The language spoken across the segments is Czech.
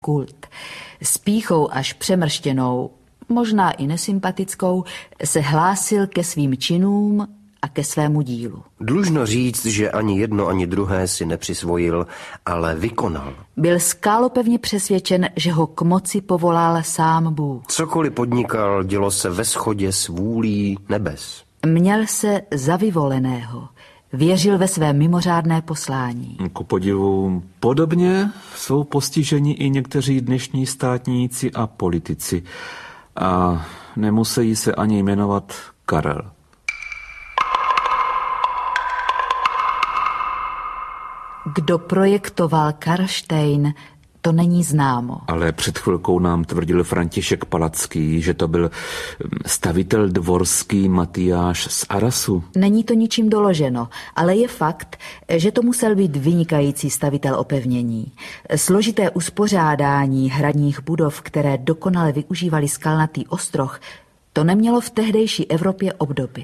kult. S pýchou až přemrštěnou, možná i nesympatickou, se hlásil ke svým činům a ke svému dílu. Dlužno říct, že ani jedno, ani druhé si nepřisvojil, ale vykonal. Byl skálopevně přesvědčen, že ho k moci povolal sám Bůh. Cokoliv podnikal, dělo se ve shodě s vůlí nebes. Měl se za vyvoleného. Věřil ve své mimořádné poslání. Ku podivu podobně jsou postiženi i někteří dnešní státníci a politici. A nemusí se ani jmenovat Karel. Kdo projektoval Karlštejn, to není známo. Ale před chvilkou nám tvrdil František Palacký, že to byl stavitel dvorský Matyáš z Arasu. Není to ničím doloženo, ale je fakt, že to musel být vynikající stavitel opevnění. Složité uspořádání hradních budov, které dokonale využívali skalnatý ostroh, to nemělo v tehdejší Evropě obdoby.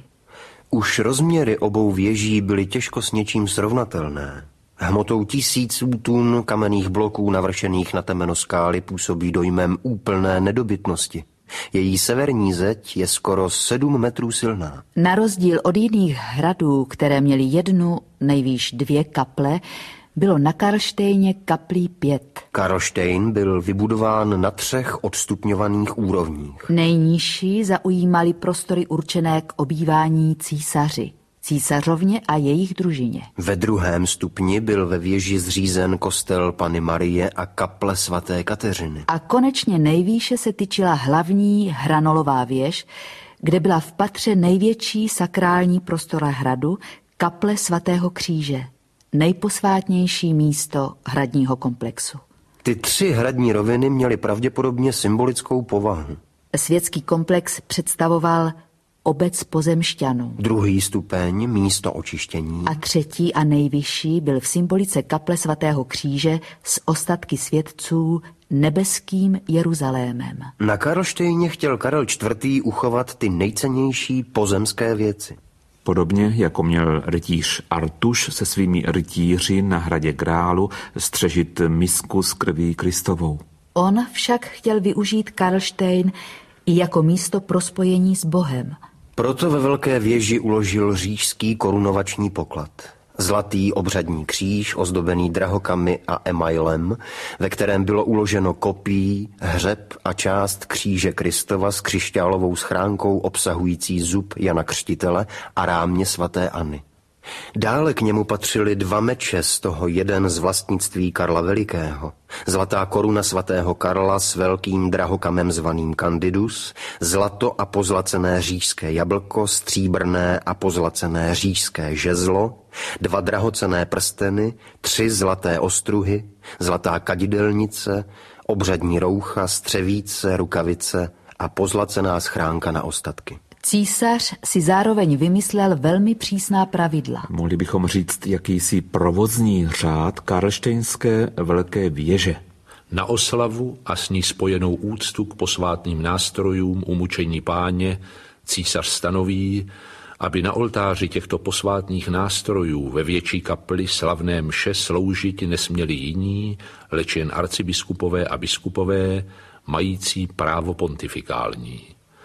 Už rozměry obou věží byly těžko s něčím srovnatelné. Hmotou tisíců tun kamenných bloků navršených na temeno skály působí dojmem úplné nedobytnosti. Její severní zeď je skoro 7 metrů silná. Na rozdíl od jiných hradů, které měly 1, nejvýš 2 kaple, bylo na Karlštejně kaplí 5. Karlštejn byl vybudován na 3 odstupňovaných úrovních. Nejnižší zaujímaly prostory určené k obývání císaři, císařovně a jejich družině. Ve 2. stupni byl ve věži zřízen kostel Panny Marie a kaple svaté Kateřiny. A konečně nejvýše se tyčila hlavní hranolová věž, kde byla v patře největší sakrální prostora hradu, kaple svatého kříže, nejposvátnější místo hradního komplexu. Ty 3 hradní roviny měly pravděpodobně symbolickou povahu. Světský komplex představoval obec pozemšťanů. 2. stupeň, místo očištění. A 3. a nejvyšší byl v symbolice kaple svatého kříže s ostatky světců nebeským Jeruzalémem. Na Karlštejně chtěl Karel IV. Uchovat ty nejcennější pozemské věci. Podobně jako měl rytíř Artuš se svými rytíři na hradě Grálu střežit misku s krví Kristovou. On však chtěl využít Karlštejn i jako místo pro spojení s Bohem. Proto ve velké věži uložil říšský korunovační poklad. Zlatý obřadní kříž, ozdobený drahokamy a emailem, ve kterém bylo uloženo kopí, hřeb a část kříže Kristova s křišťálovou schránkou obsahující zub Jana Křtitele a rámě svaté Anny. Dále k němu patřily 2 meče, z toho jeden z vlastnictví Karla Velikého. Zlatá koruna svatého Karla s velkým drahokamem zvaným Candidus, zlato a pozlacené říšské jablko, stříbrné a pozlacené říšské žezlo, 2 drahocenné prsteny, 3 zlaté ostruhy, zlatá kadidelnice, obřadní roucha, střevíce, rukavice a pozlacená schránka na ostatky. Císař si zároveň vymyslel velmi přísná pravidla. Mohli bychom říct jakýsi provozní řád karlštejnské velké věže. Na oslavu a s ní spojenou úctu k posvátným nástrojům umučení Páně císař stanoví, aby na oltáři těchto posvátných nástrojů ve větší kapli slavné mše sloužit nesměli jiní, leč jen arcibiskupové a biskupové, mající právo pontifikální.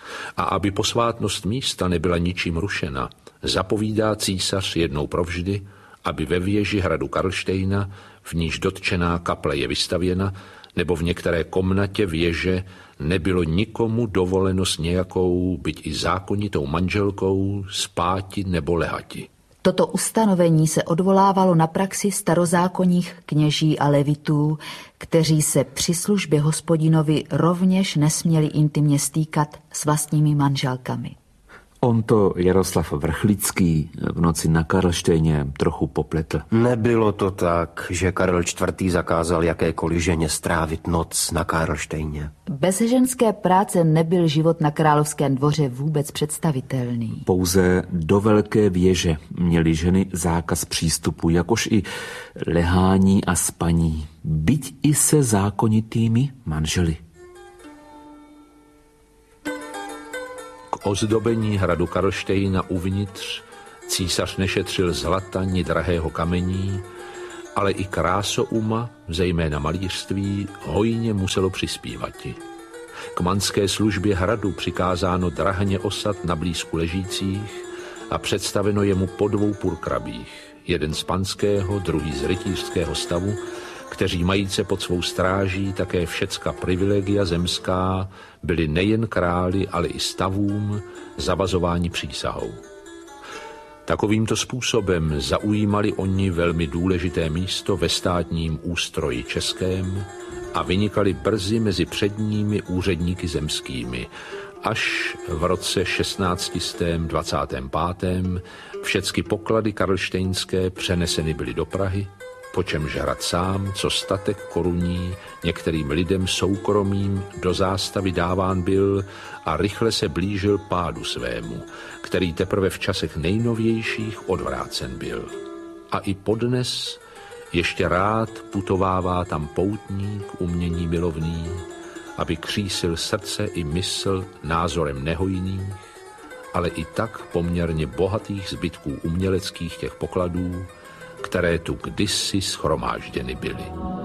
A aby posvátnost místa nebyla ničím rušena, zapovídá císař jednou provždy, aby ve věži hradu Karlštejna, v níž dotčená kaple je vystavěna, nebo v některé komnatě věže nebylo nikomu dovoleno s nějakou, byť i zákonitou manželkou spáti nebo lehati. Toto ustanovení se odvolávalo na praxi starozákonních kněží a levitů, kteří se při službě Hospodinovi rovněž nesměli intimně stýkat s vlastními manželkami. On to Jaroslav Vrchlický v noci na Karlštejně trochu popletl. Nebylo to tak, že Karel IV. Zakázal jakékoliv ženě strávit noc na Karlštejně. Bez ženské práce nebyl život na královském dvoře vůbec představitelný. Pouze do velké věže měly ženy zákaz přístupu, jakož i lehání a spaní, byť i se zákonitými manželi. K ozdobení hradu Karlštejna uvnitř císař nešetřil zlata ni drahého kamení, ale i krásouma, zejména malířství, hojně muselo přispívati. K manské službě hradu přikázáno drahně osad na blízku ležících a představeno jemu po 2 purkrabích, jeden z panského, druhý z rytířského stavu, kteří majíce pod svou stráží také všecka privilegia zemská, byli nejen králi, ale i stavům zavazováni přísahou. Takovýmto způsobem zaujímali oni velmi důležité místo ve státním ústroji českém a vynikali brzy mezi předními úředníky zemskými, až v roce 1625. Všecky poklady karlštejnské přeneseny byly do Prahy, po čemž hrad sám, co statek korunní, některým lidem soukromým do zástavy dáván byl a rychle se blížil pádu svému, který teprve v časech nejnovějších odvrácen byl. A i podnes ještě rád putovává tam poutník umění milovný, aby křísil srdce i mysl názorem nehojných, ale i tak poměrně bohatých zbytků uměleckých těch pokladů, které tu kdysi shromážděny byly.